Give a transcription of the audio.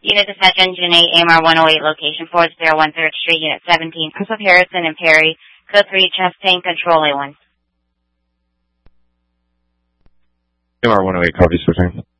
Unit Dispatch Engine 8, AMR 108, location 4013 3rd Street, Unit 17, Prince of Harrison and Perry, Code 3, Chastain, Control A1. AMR 108, copy, switching.